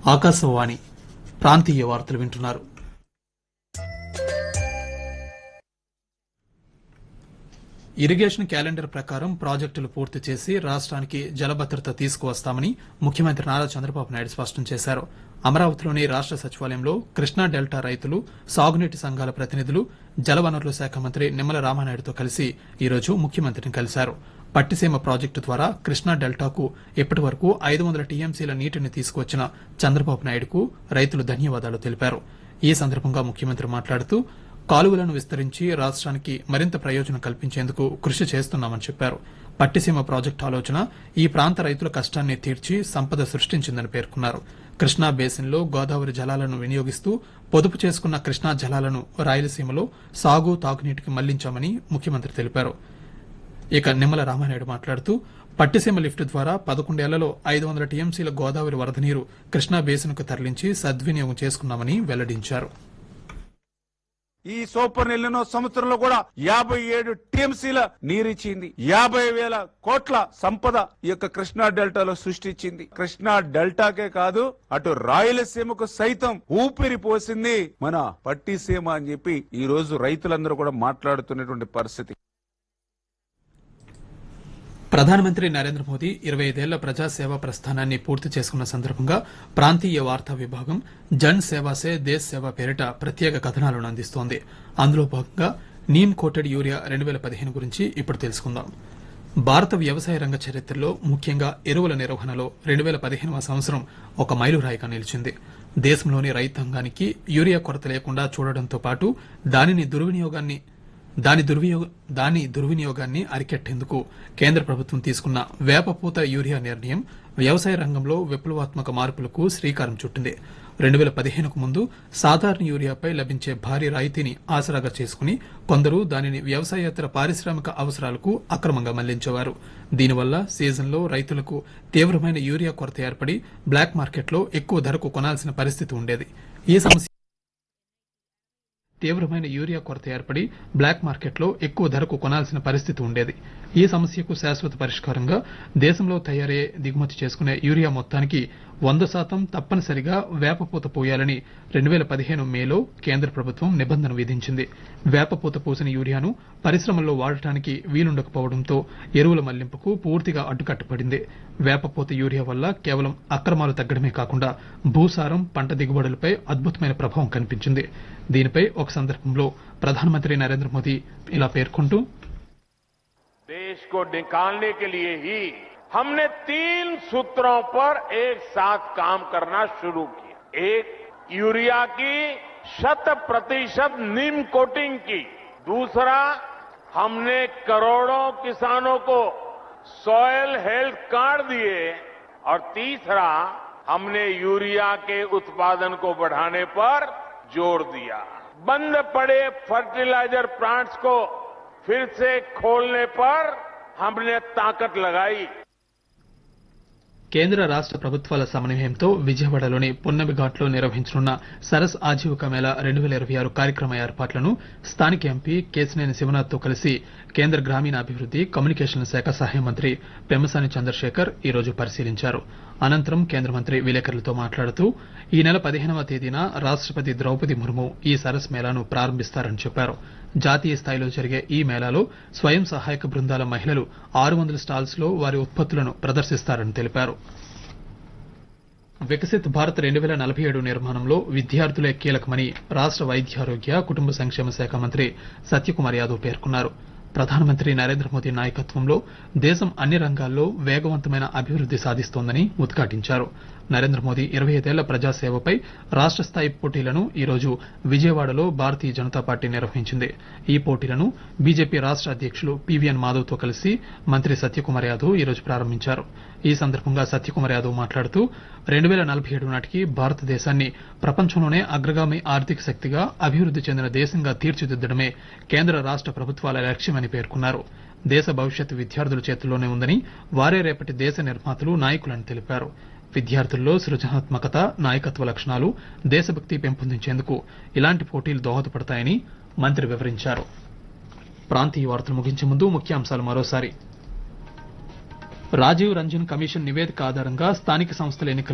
ఆకాశవాణి ప్రాంతీయ వార్తలు వింటున్నారు. ఇరిగేషన్ క్యాలెండర్ ప్రకారం ప్రాజెక్టులు పూర్తి చేసి రాష్ట్రానికి జలభద్రత తీసుకువస్తామని ముఖ్యమంత్రి నారా చంద్రబాబు నాయుడు స్పష్టం చేశారు. అమరావతిలోని రాష్ట సచివాలయంలో కృష్ణా డెల్టా రైతులు, సాగునీటి సంఘాల ప్రతినిధులు, జలవనరుల శాఖ మంత్రి నిమ్మల రామానాయుడుతో కలిసి ఈరోజు ముఖ్యమంత్రిని కలిశారు. పట్టిసీమ ప్రాజెక్టు ద్వారా కృష్ణా డెల్టాకు ఇప్పటి వరకు 500 టీఎంసీల నీటిని తీసుకువచ్చిన చంద్రబాబు నాయుడుకు రైతులు ధన్యవాదాలు తెలిపారు. ఈ సందర్భంగా ముఖ్యమంత్రి మాట్లాడుతూ కాలువలను విస్తరించి రాష్ట్రానికి మరింత ప్రయోజనం కల్పించేందుకు కృషి చేస్తున్నామని చెప్పారు. పట్టిసీమ ప్రాజెక్టు ఆలోచన ఈ ప్రాంత రైతుల కష్టాన్ని తీర్చి సంపద సృష్టించిందని పేర్కొన్నారు. కృష్ణా బేసిన్లో గోదావరి జలాలను వినియోగిస్తూ పొదుపు చేసుకున్న కృష్ణా జలాలను రాయలసీమలో సాగు, తాగునీటికి మళ్లించామని ముఖ్యమంత్రి తెలిపారు. ఇక నిమ్మల రామానాయుడు మాట్లాడుతూ పట్టిసీమ లిఫ్ట్ ద్వారా 11 ఏళ్లలో 500 టీఎంసీల గోదావరి వరద నీరు కృష్ణా బేసిన్కు తరలించి సద్వినియోగం చేసుకున్నామని వెల్లడించారు. ఈ సూపర్ ఎల్లినో సంవత్సరంలో కూడా 57 టీఎంసీల నీరిచ్చింది. 50,000 కోట్ల సంపద ఈ యొక్క కృష్ణా డెల్టాలో సృష్టించింది. కృష్ణా డెల్టాకే కాదు, అటు రాయలసీమకు సైతం ఊపిరి పోసింది మన పట్టిసీమ అని చెప్పి ఈ రోజు రైతులందరూ కూడా మాట్లాడుతున్నటువంటి పరిస్థితి. ప్రధానమంత్రి నరేంద్ర మోదీ 25 ఏళ్ల ప్రజాసేవా ప్రస్థానాన్ని పూర్తి చేసుకున్న సందర్భంగా ప్రాంతీయ వార్తా విభాగం జన్ సేవా సే దేశ్ సేవ పేరిట ప్రత్యేక కథనాలను అందిస్తోంది. అందులో భాగంగా నీమ్ కోటెడ్ యూరియా 2015 గురించి ఇప్పుడు తెలుసుకుందాం. భారత వ్యవసాయ రంగ చరిత్రలో ముఖ్యంగా ఎరువుల నిర్వహణలో 2015వ సంవత్సరం ఒక మైలురాయిగా నిలిచింది. దేశంలోని రైతాంగానికి యూరియా కొరత లేకుండా చూడడంతో పాటు దాని దుర్వినియోగాన్ని అరికట్టేందుకు కేంద్ర ప్రభుత్వం తీసుకున్న వేపపూత యూరియా నిర్ణయం వ్యవసాయ రంగంలో విప్లవాత్మక మార్పులకు శ్రీకారం చుట్టింది. 2015కు ముందు సాధారణ యూరియాపై లభించే భారీ రాయితీని ఆసరాగా చేసుకుని కొందరు దానిని వ్యవసాయేతర పారిశ్రామిక అవసరాలకు అక్రమంగా మళ్లించేవారు. దీనివల్ల సీజన్లో రైతులకు తీవ్రమైన యూరియా కొరత ఏర్పడి బ్లాక్ మార్కెట్లో ఎక్కువ ధరకు కొనాల్సిన పరిస్థితి ఉండేది. ఈ సమస్యకు శాశ్వత పరిష్కారంగా దేశంలో తయారయ్యే దిగుమతి చేసుకునే యూరియా మొత్తానికి 100% తప్పనిసరిగా వేపపూత పూయాలని 2015 మేలో కేంద్ర ప్రభుత్వం నిబంధన విధించింది. వేపపూత పూసిన యూరియాను పరిశ్రమల్లో వాడటానికి వీలుండకపోవడంతో ఎరువుల మళ్లింపుకు పూర్తిగా అడ్డుకట్టపడింది. వేపపూత యూరియా వల్ల కేవలం అక్రమాలు తగ్గడమే కాకుండా భూసారం, పంట దిగుబడులపై అద్భుతమైన ప్రభావం కనిపించింది. దీనిపై ఒక సందర్భంలో ప్రధానమంత్రి నరేంద్ర మోదీ ఇలా పేర్కొంటూ देश को निकालने के लिए ही हमने 3 सूत्रों पर एक साथ काम करना शुरू किया. एक, यूरिया की 100% नीम कोटिंग की. दूसरा, हमने करोड़ों किसानों को सॉयल हेल्थ कार्ड दिए. और तीसरा, हमने यूरिया के उत्पादन को बढ़ाने पर जोर दिया. बंद पड़े फर्टिलाइजर प्लांट्स को फिर से खोलने पर हमने ताकत लगाई. కేంద్ర రాష్ట ప్రభుత్వాల సమన్వయంతో విజయవాడలోని పున్నమిఘాట్లో నిర్వహించనున్న సరస్ ఆజీవిక మేళా 2026 కార్యక్రమ ఏర్పాట్లను స్థానిక ఎంపీ కేశినేని శివనాథ్తో కలిసి కేంద్ర గ్రామీణాభివృద్ది, కమ్యూనికేషన్ల శాఖ సహాయ మంత్రి పెమ్మసాని చంద్రశేఖర్ ఈరోజు పరిశీలించారు. అనంతరం కేంద్ర మంత్రి విలేకరులతో మాట్లాడుతూ ఈ నెల 15వ తేదీన రాష్టపతి ద్రౌపది ముర్ము ఈ సరస్ మేళాను ప్రారంభిస్తారని చెప్పారు. జాతీయ స్థాయిలో జరిగే ఈ మేళాలో స్వయం సహాయక బృందాల మహిళలు 600 స్టాల్స్ లో వారి ఉత్పత్తులను ప్రదర్శిస్తారని తెలిపారు. వికసిత్ భారత్ 2047 నిర్మాణంలో విద్యార్థులే కీలకమని రాష్ట వైద్యారోగ్య, కుటుంబ సంక్షేమ శాఖ మంత్రి సత్యకుమార్ యాదవ్ పేర్కొన్నారు. ప్రధానమంత్రి నరేంద్ర మోదీ నాయకత్వంలో దేశం అన్ని రంగాల్లో వేగవంతమైన అభివృద్ది సాధిస్తోందని ఉద్ఘాటించారు. నరేంద్ర మోదీ 25 ఏళ్ల ప్రజాసేవపై రాష్ట స్థాయి పోటీలను ఈరోజు విజయవాడలో భారతీయ జనతా పార్టీ నిర్వహించింది. ఈ పోటీలను బీజేపీ రాష్ట అధ్యకులు పీవీఎన్ మాధవ్తో కలిసి మంత్రి సత్యకుమార్ యాదవ్ ఈరోజు ప్రారంభించారు. ఈ సందర్భంగా సత్యకుమార్ యాదవ్ మాట్లాడుతూ 2047 నాటికి భారతదేశాన్ని ప్రపంచంలోనే అగ్రగామి ఆర్థిక శక్తిగా, అభివృద్ది చెందిన దేశంగా తీర్చిదిద్దడమే కేంద్ర రాష్ట ప్రభుత్వాల లక్ష్యమని పేర్కొన్నారు. దేశ భవిష్యత్తు విద్యార్థుల చేతుల్లోనే ఉందని, వారే రేపటి దేశ నిర్మాతలు, నాయకులని తెలిపారు. విద్యార్థుల్లో సృజనాత్మకత, నాయకత్వ లక్షణాలు, దేశభక్తి పెంపొందించేందుకు ఇలాంటి పోటీలు దోహదపడతాయని మంత్రి వివరించారు. ప్రాంతీయ వార్తలు ముగించే ముందు ముఖ్యాంశాలు మరోసారి. రాజీవ్ రంజన్ కమిషన్ నివేదిక ఆధారంగా స్థానిక సంస్థల ఎన్నికల్లో